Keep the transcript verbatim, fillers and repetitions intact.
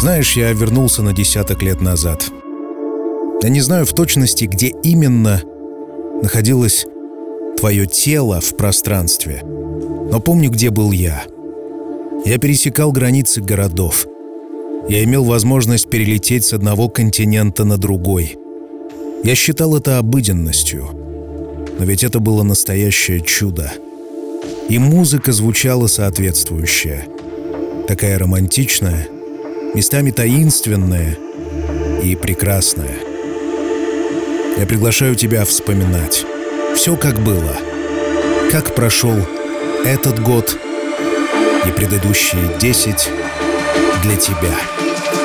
Знаешь, я вернулся на десяток лет назад. Я не знаю в точности, где именно находилось твое тело в пространстве, но помню, где был я. Я пересекал границы городов. Я имел возможность перелететь с одного континента на другой. Я считал это обыденностью. Но ведь это было настоящее чудо. И музыка звучала соответствующая. Такая романтичная, местами таинственная и прекрасная. Я приглашаю тебя вспоминать все, как было, как прошел этот год и предыдущие десять для тебя.